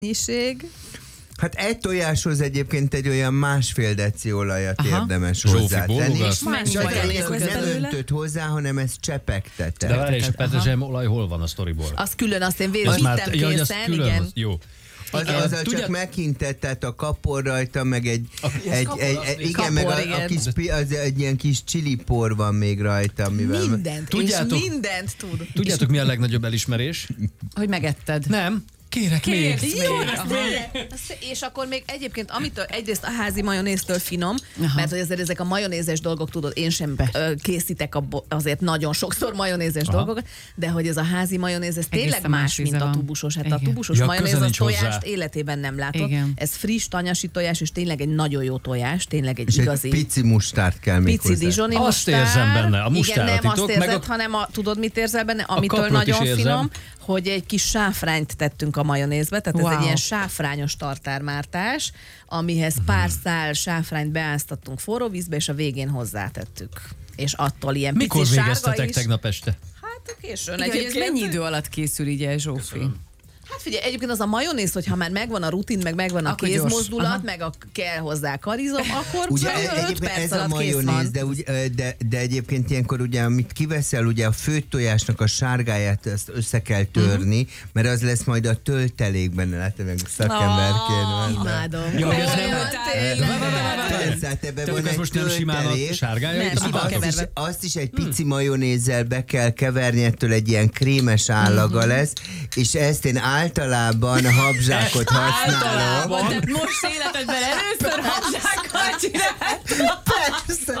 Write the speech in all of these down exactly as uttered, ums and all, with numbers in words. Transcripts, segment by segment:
mennyiség? Hát egy tojáshoz egyébként egy olyan másfél deci olajat Aha. érdemes Zsófi hozzátenni. bólogat. És Más csak vagy annyi, hogy nem belőle? öntött hozzá, hanem ezt csepegtette. De várj, és a petrezselyem olaj hol van a sztoriból? Az külön, azt én Az végig már- vittem ja, hogy az készen, külön, igen. az- Jó. Az, Igen. azzal Tudja- csak meghintett, tehát a kapor rajta, meg egy, egy, kapor, egy, az egy még- igen, kapor, meg a, a igen. kis, pi- az egy ilyen kis csili-por van még rajta, amivel... Mindent, Tudjátok- és mindent tud. Tudjátok, mi a legnagyobb elismerés? Hogy megetted. Nem. Kérek még. Kérsz Jó, még. az Aha. tényleg. Az- És akkor még egyébként, amitől egyrészt a házi majonéztől finom, Aha. mert hogy azért ezek a majonézes dolgok, tudod, én sem ö, készítek abból azért nagyon sokszor majonézes Aha. dolgokat, de hogy ez a házi majonéz, ez tényleg Egészen más, más mint íze a van. tubusos. Hát a Igen. tubusos Ja, majonéz köze az nincs tojást hozzá. életében nem látott. Igen. Ez friss tanyasi tojás, és tényleg egy nagyon jó tojás, tényleg egy És igazi... egy pici mustárt kell még Pici hozzá. dizsoni Azt mustár. érzem benne, a mustár Igen, a nem titok, azt meg érzed, a- hanem a, tudod, mit érzel benne? Amitől kaprot is nagyon érzem. finom, hogy egy kis sáfrányt tettünk a majonézbe, tehát ez Wow. egy ilyen sáfrányos tartármártás, amihez pár szál sáfrányt beáztattunk forró vízbe, és a végén hozzátettük. És attól ilyen Mikor pici végeztetek sárga is. tegnap este? Hát későn Igen, hogy ez egyébként. mennyi idő alatt készül így el, Zsófi? Hát figyelj, egyébként az a majonéz, hogyha már megvan a rutin, meg megvan a Akkor gyors. kézmozdulat, Aha. meg a, kell hozzá karizom, akkor Ugye öt egyébként perc ez a alatt kész majonéz, van. de, úgy, ö, de, de egyébként ilyenkor ugye, amit kiveszel, ugye a főtt tojásnak a sárgáját ezt össze kell törni, Mhm. mert az lesz majd a töltelékben, látom meg szakemberként. Ah, imádom. Ja, hogy ez nem- Olyan, tényleg. Persze, hát ebben Te van ez egy most nem simán a töltelék. sárgája? Nem, itt a ki van Azt babához? is, keverve. azt is egy pici majonézzel be kell keverni, ettől egy ilyen krémes állaga lesz, és ezt én általában a habzsákot használom. Általában, tehát most életedben először habzsákkal csináltam. Persze.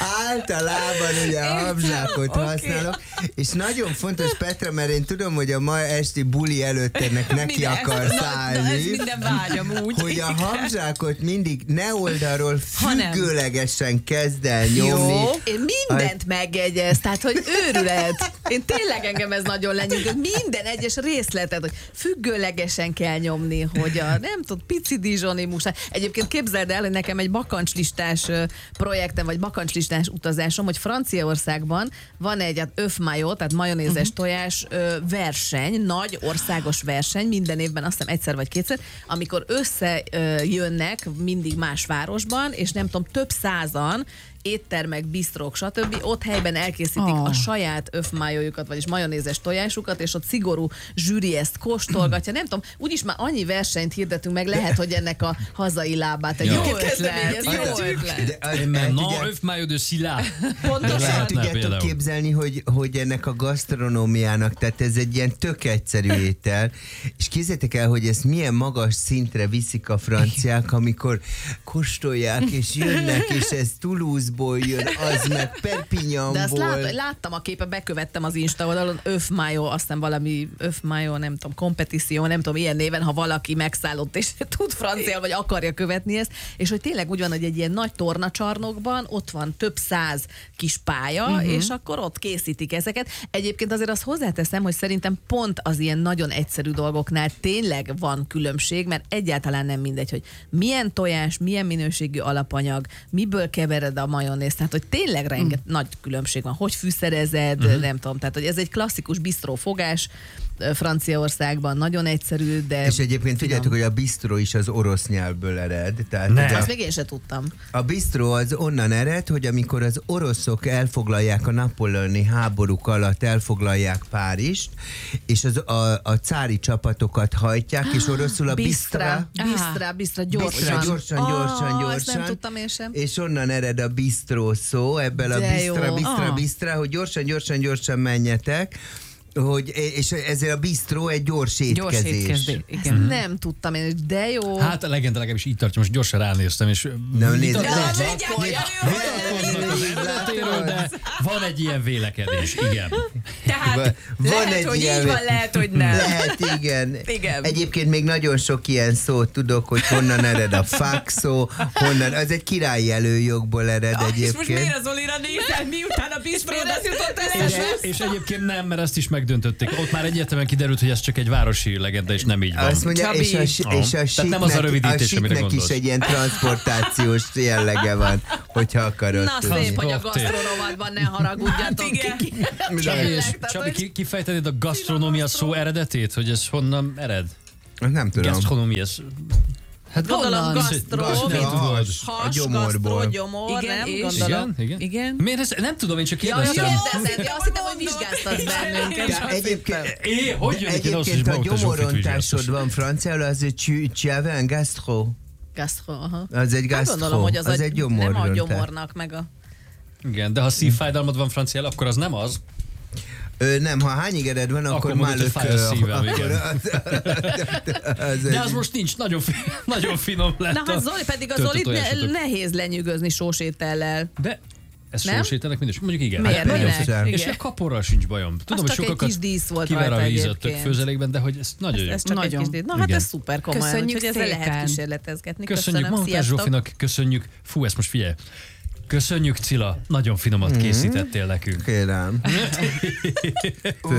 Általában ugye a habzsákot Oké. használok, és nagyon fontos, Petra, mert én tudom, hogy a ma esti buli előtt ennek neki Minden- akarsz na, na, ez állni, minden vágyam úgy. hogy a habzsákot mindig ne oldalról Hanem. függőlegesen kezd el nyomni. Jó, én mindent megjegyez, tehát hogy őrület. Én tényleg engem ez nagyon lenyűgöz. Minden egyes részletet, hogy függőlegesen kell nyomni, hogy a nem tudom, pici dizsoni musár. Egyébként képzeld el, hogy nekem egy bakancslistás ö, projektem, vagy bakancslistás utazásom, hogy Franciaországban van egy hát, öf mayo, tehát majonézes uh-huh. tojás ö, verseny, nagy országos verseny, minden évben azt hiszem egyszer vagy kétszer, amikor összejönnek mindig más városban, és nem tudom, több százan éttermek, bisztrók, stb. Ott helyben elkészítik Oh. a saját öfmájójukat, vagyis majonézes tojásukat, és ott szigorú zsűri ezt kóstolgatja. Nem tudom, úgyis már annyi versenyt hirdetünk meg, lehet, hogy ennek a hazai lábát Jó egyébként ötlet, kezdeményezni. jó Jó ötlet. De, az- Mais el non, tudják- œuf maillot de Silla. Pontosan. el Lehetne tudjátok például. képzelni, hogy, hogy ennek a gasztronómiának, tehát ez egy ilyen tök egyszerű étel, és képzeljétek el, hogy ezt milyen magas szintre viszik a franciák, amikor kóstolják, és jönnek, és ez Toulouse-ból jön, az meg Perpignanból. De azt lát, láttam a képe, bekövettem az Insta oldalon, öf mayo, aztán valami öf mayo, nem tudom, kompetíció, nem tudom, ilyen néven, ha valaki megszállott és tud francia, vagy akarja követni ezt, és hogy tényleg úgy van, hogy egy ilyen nagy tornacsarnokban ott van több száz kis pálya, uh-huh. és akkor ott készítik ezeket. Egyébként azért azt hozzáteszem, hogy szerintem pont az ilyen nagyon egyszerű dolgoknál tényleg van különbség, mert egyáltalán nem mindegy, hogy milyen tojás, milyen minőségű alapanyag, miből kevered a majonézt, tehát hogy tényleg renget mm. nagy különbség van, hogy fűszerezed, uh-huh. nem tudom, tehát hogy ez egy klasszikus bistró fogás, Franciaországban nagyon egyszerű, de És egyébként finom. tudjátok, hogy a bistró is az orosz nyelvből ered. Tehát Ne. ugye Azt a, még én se tudtam. a bistró az onnan ered, hogy amikor az oroszok elfoglalják a napóleoni háborúk alatt, elfoglalják Párizst, és az, a, a cári csapatokat hajtják, és oroszul a Bistra, bistra, bistra, bistra, gyorsan. Bistra, gyorsan, gyorsan, Ah, gyorsan. Ezt nem tudtam én sem. És onnan ered a bistró szó, ebből a De bistra, jó. bistra, Ah. bistra, hogy gyorsan, gyorsan, gyorsan menjetek, hogy, és ezzel a bistró egy gyors Gyors étkezés. étkezdés. Ezt Igen. nem tudtam én, de jó. Hát a legenda legalábbis így tartja, most gyorsan ránéztem, és Nem, nézd, vitatkoznak- nézd, vitatkoznak az eredetéről, de van egy ilyen vélekedés, igen. Tehát Van lehet, egy hogy ilyen- így van, lehet, hogy nem. Lehet, igen. Igen. Egyébként még nagyon sok ilyen szót tudok, hogy honnan ered a fuck szó, honnan, az egy királyi előjogból ered Ah, és most egyébként. miért az Olira nézel, miután a bistródat jutott És, eszembe? és egyébként nem, mert ezt is megdöntötték. Ott már egyértelműen kiderült, hogy ez csak egy városi legenda, és nem így van. Azt mondja, Csabi. és a, si- Aha. és a Tehát nem az a síknek, rövidítés, a amire síknek is gondolsz. egy ilyen transportációs jellege van, hogyha akarod Na tudni. szép, hogy a Koktél. gasztronomadban ne haragudjatok Hát igen. ki. Csabi, és, Tehát, Csabi hogy- ki, kifejtenéd a gasztronómia szó eredetét, hogy ez honnan ered? Nem tudom. Gastronomia, ez... Hát Gondolom honnan? gasztró, Gasztró, mint a has, a has, gyomorból. gasztró, gyomor, Igen, nem? és? Gondolom. Igen, igen. Igen. Miért ez? Nem tudom, én csak Ja, ja, kérdeztem. kérdezed, ja, azt hittem, hogy vizsgáztasz bennünket. De egyébként, É, hogy de jön neki az, hogy egyébként a maga te Zsófit gyomorontásod vizsgáztass? van franciául, az egy csü- csaven gastro. Gasztró, aha. Az egy Hát gastro. gondolom, hogy az, az a, egy nem a gyomorontás. gyomornak, meg a... Igen, de ha szívfájdalmad van franciál, akkor az nem az. Ö, nem, ha hány igered van, akkor, Akkor már mondod, hogy fáj a szívem, igen. az De az most nincs, nagyon, fi, nagyon finom lett. Na a hát Zoli, pedig a töltött Zolit ne, tojásotok. nehéz lenyűgözni sósétellel. De ez Nem? sósételnek mindes. Mondjuk igen. Miért? Hát nagyon Minek? finom. Igen. És a kaporral sincs bajom. Tudom, Az hogy csak egy sokakat kis dísz volt kiver a rajta vízat tök egyébként. főzelékben, de hogy ez nagyon jó. Ez csak Nagyon. egy kis dísz. Na hát Igen. ez szuper komolyan, Köszönjük úgyhogy ezzel szépen. lehet kísérletezgetni. Köszönjük Köszönöm, Mautás sziasztok. Zsófinak, köszönjük. Fú, ezt most figyelj. Köszönjük, Cilla, nagyon finomat készítettél nekünk. Kérem.